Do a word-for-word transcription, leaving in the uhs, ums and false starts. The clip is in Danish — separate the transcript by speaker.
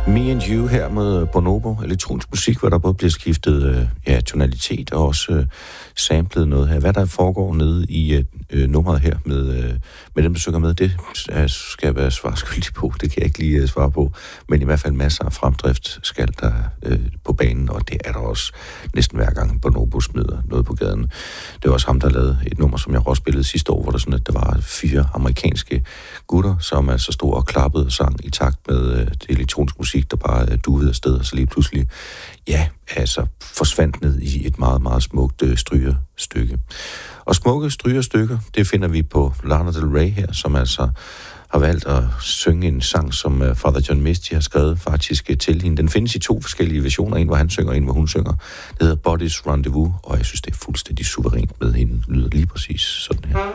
Speaker 1: Me and You her med Bonobo. Elektronisk musik, hvor der både bliver skiftet øh, ja, tonalitet og også øh, samlet noget her. Hvad der foregår nede i øh, nummeret her med, øh, med dem, der synger med, det øh, skal jeg være svarskyldig på. Det kan jeg ikke lige øh, svare på. Men i hvert fald masser af fremdrift skal der øh, på banen, og det er der også næsten hver gang Bonobo smider noget på gaden. Det var også ham, der lavede et nummer, som jeg også spillede sidste år, hvor der sådan, at der var fire amerikanske gutter, som altså stod og klappede og sang i takt med øh, det elektroniske musik, der bare øh, duvede afsted, og så lige pludselig, ja, altså forsvandt ned i et meget, meget smukt øh, strygerstykke. Og smukke strygerstykker, det finder vi på Lana Del Rey her, som altså har valgt at synge en sang, som uh, Father John Misty har skrevet faktisk til hende. Den findes i to forskellige versioner, en hvor han synger, og en hvor hun synger. Det hedder Body's Rendezvous, og jeg synes, det er fuldstændig suverænt med hende. Lyder lige præcis sådan her.